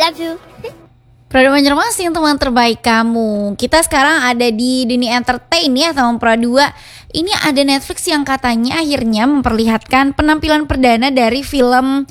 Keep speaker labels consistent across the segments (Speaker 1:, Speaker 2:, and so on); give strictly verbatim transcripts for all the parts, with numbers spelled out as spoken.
Speaker 1: wabarakatuh.
Speaker 2: Produk Banjarmasin, teman terbaik kamu. Kita sekarang ada di dunia entertain ya, teman Pro dua. Ini ada Netflix yang katanya akhirnya memperlihatkan penampilan perdana dari film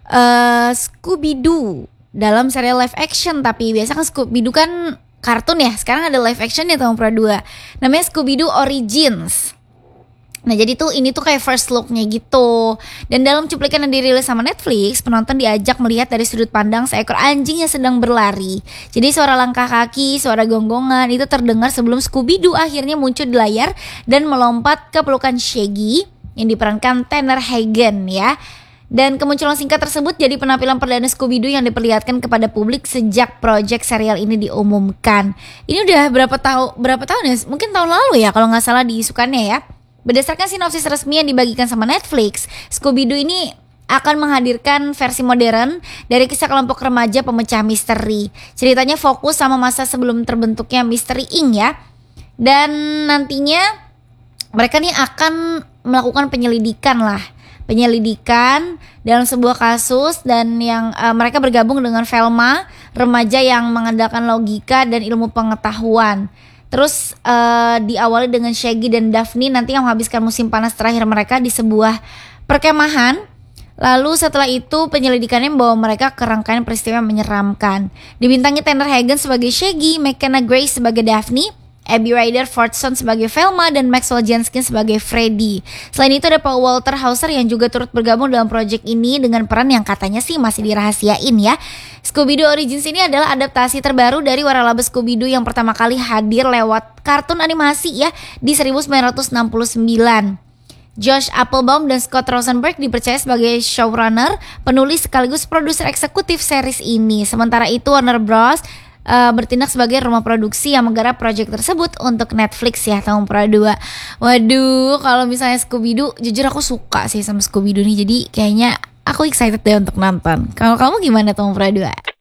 Speaker 2: uh, Scooby-Doo dalam serial live action. Tapi biasa kan Scooby-Doo kan kartun ya, sekarang ada live action ya teman Pro dua. Namanya Scooby-Doo Origins. Nah jadi tuh ini tuh kayak first looknya gitu. Dan dalam cuplikan yang dirilis sama Netflix, penonton diajak melihat dari sudut pandang seekor anjing yang sedang berlari. Jadi suara langkah kaki, suara gonggongan itu terdengar sebelum Scooby-Doo akhirnya muncul di layar dan melompat ke pelukan Shaggy yang diperankan Tanner Hagen ya. Dan kemunculan singkat tersebut jadi penampilan perdana Scooby-Doo yang diperlihatkan kepada publik sejak proyek serial ini diumumkan. Ini udah berapa tahun berapa tahun ya? Mungkin tahun lalu ya kalau nggak salah diisukannya ya. Berdasarkan sinopsis resmi yang dibagikan sama Netflix, Scooby-Doo ini akan menghadirkan versi modern dari kisah kelompok remaja pemecah misteri. Ceritanya fokus sama masa sebelum terbentuknya Mystery Incorporated ya. Dan nantinya mereka nih akan melakukan penyelidikan lah. Penyelidikan dalam sebuah kasus dan yang uh, mereka bergabung dengan Velma, remaja yang mengandalkan logika dan ilmu pengetahuan. Terus uh, diawali dengan Shaggy dan Daphne nanti yang menghabiskan musim panas terakhir mereka di sebuah perkemahan. Lalu setelah itu penyelidikannya membawa mereka ke rangkaian peristiwa yang menyeramkan. Dibintangi Tanner Hagen sebagai Shaggy, McKenna Grace sebagai Daphne, Abby Ryder Fortson sebagai Velma, dan Maxwell Jenkins sebagai Freddy. Selain itu ada Paul Walter Hauser yang juga turut bergabung dalam proyek ini dengan peran yang katanya sih masih dirahasiain ya. Scooby-Doo Origins ini adalah adaptasi terbaru dari waralaba Scooby-Doo yang pertama kali hadir lewat kartun animasi ya di seribu sembilan ratus enam puluh sembilan. Josh Applebaum dan Scott Rosenberg dipercaya sebagai showrunner, penulis sekaligus produser eksekutif series ini. Sementara itu Warner Bros Uh, bertindak sebagai rumah produksi yang menggarap proyek tersebut untuk Netflix ya tahun Pro dua. Waduh, kalau misalnya Scooby-Doo, jujur aku suka sih sama Scooby-Doo nih. Jadi kayaknya aku excited deh untuk nonton. Kalau kamu gimana tahun Pro dua?